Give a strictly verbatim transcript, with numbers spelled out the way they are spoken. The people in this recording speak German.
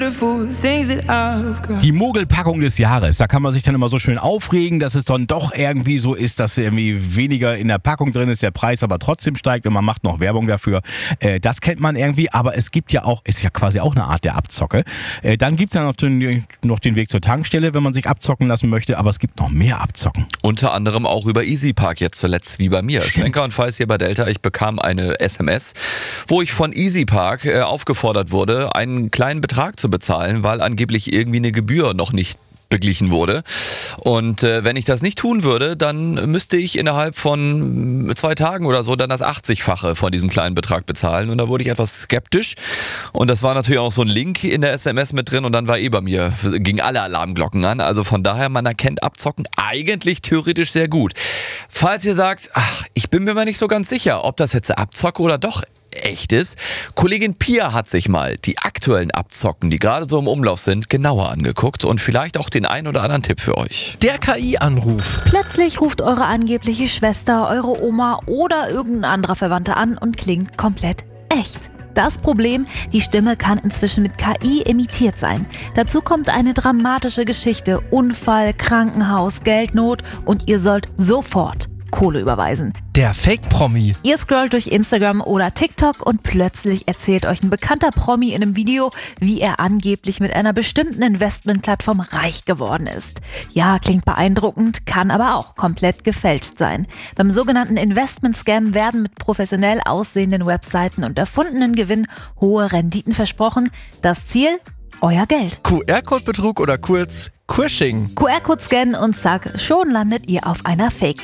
Die Mogelpackung des Jahres, da kann man sich dann immer so schön aufregen, dass es dann doch irgendwie so ist, dass irgendwie weniger in der Packung drin ist, der Preis aber trotzdem steigt und man macht noch Werbung dafür. Äh, das kennt man irgendwie, aber es gibt ja auch, ist ja quasi auch eine Art der Abzocke. Äh, dann gibt es ja noch den, noch den Weg zur Tankstelle, wenn man sich abzocken lassen möchte, aber es gibt noch mehr Abzocken. Unter anderem auch über EasyPark jetzt zuletzt, wie bei mir. Schlenker und Falls hier bei Delta, ich bekam eine S M S, wo ich von EasyPark äh, aufgefordert wurde, einen kleinen Betrag zu bezahlen, weil angeblich irgendwie eine Gebühr noch nicht beglichen wurde. Und äh, wenn ich das nicht tun würde, dann müsste ich innerhalb von zwei Tagen oder so dann das achtzigfache von diesem kleinen Betrag bezahlen. Und da wurde ich etwas skeptisch. Und das war natürlich auch so ein Link in der S M S mit drin und dann war eh bei mir, gingen alle Alarmglocken an. Also von daher, man erkennt Abzocken eigentlich theoretisch sehr gut. Falls ihr sagt, ach, ich bin mir mal nicht so ganz sicher, ob das jetzt Abzocke oder doch echt ist. Kollegin Pia hat sich mal die aktuellen Abzocken, die gerade so im Umlauf sind, genauer angeguckt und vielleicht auch den einen oder anderen Tipp für euch. Der K I-Anruf. Plötzlich ruft eure angebliche Schwester, eure Oma oder irgendein anderer Verwandter an und klingt komplett echt. Das Problem, die Stimme kann inzwischen mit K I imitiert sein. Dazu kommt eine dramatische Geschichte, Unfall, Krankenhaus, Geldnot und ihr sollt sofort Kohle überweisen. Der Fake-Promi. Ihr scrollt durch Instagram oder TikTok und plötzlich erzählt euch ein bekannter Promi in einem Video, wie er angeblich mit einer bestimmten Investmentplattform reich geworden ist. Ja, klingt beeindruckend, kann aber auch komplett gefälscht sein. Beim sogenannten Investment-Scam werden mit professionell aussehenden Webseiten und erfundenen Gewinnen hohe Renditen versprochen. Das Ziel? Euer Geld. Q R-Code-Betrug oder kurz Quishing. Q R-Code scannen und zack, schon landet ihr auf einer Fake